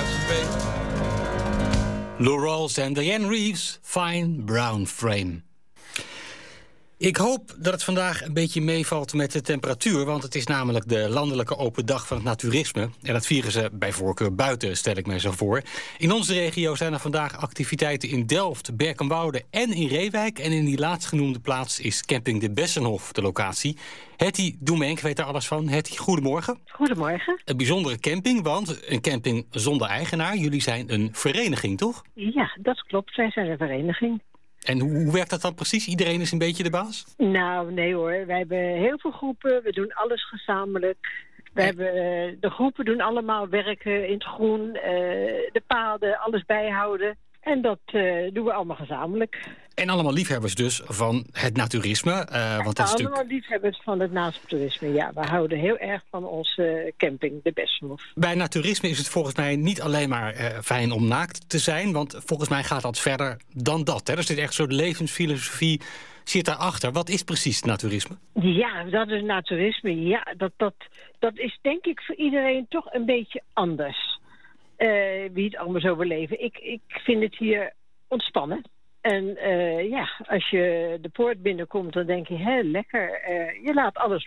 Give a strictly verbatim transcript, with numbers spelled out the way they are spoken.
Lou Rawls en Diane Reeves, Fine Brown Frame. Ik hoop dat het vandaag een beetje meevalt met de temperatuur, want het is namelijk de landelijke open dag van het naturisme. En dat vieren ze bij voorkeur buiten, stel ik mij zo voor. In onze regio zijn er vandaag activiteiten in Delft, Berkenwoude en in Reewijk. En in die laatstgenoemde plaats is camping de Bessenhof de locatie. Hetty Doemenk weet daar alles van. Hetty, goedemorgen. Goedemorgen. Een bijzondere camping, want een camping zonder eigenaar. Jullie zijn een vereniging, toch? Ja, dat klopt. Wij zijn een vereniging. En hoe, hoe werkt dat dan precies? Iedereen is een beetje de baas? Nou, nee hoor. Wij hebben heel veel groepen. We doen alles gezamenlijk. We hebben, de groepen doen allemaal werken in het groen. Uh, de paden, alles bijhouden. En dat uh, doen we allemaal gezamenlijk. En allemaal liefhebbers dus van het naturisme. Uh, want dat is allemaal natuurlijk... liefhebbers van het natuurtoerisme, ja. We houden heel erg van onze camping, de Bessenhof. Bij naturisme is het volgens mij niet alleen maar uh, fijn om naakt te zijn. Want volgens mij gaat dat verder dan dat. Hè? Er zit echt zo'n levensfilosofie zit daarachter. Wat is precies naturisme? Ja, dat is naturisme. Ja, dat, dat, dat is denk ik voor iedereen toch een beetje anders. Uh, wie het allemaal zo beleven. Ik, ik vind het hier ontspannen. En uh, ja, als je de poort binnenkomt, dan denk je, hé, lekker. Uh, je laat alles